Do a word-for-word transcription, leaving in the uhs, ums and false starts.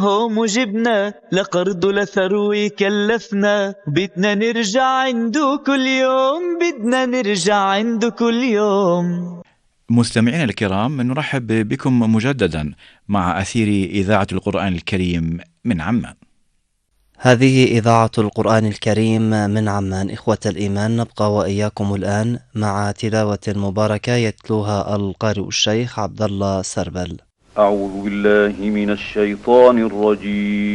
هوم وجبنا لقرض لثروي كلفنا، بدنا نرجع عنده كل يوم، بدنا نرجع عنده كل يوم. مستمعينا الكرام، نرحب بكم مجددا مع أثير إذاعة القرآن الكريم من عمان. هذه إذاعة القرآن الكريم من عمان. إخوة الإيمان، نبقى وإياكم الآن مع تلاوة مباركة يتلوها القارئ الشيخ عبد الله سربل. أعوذ بالله من الشيطان الرجيم.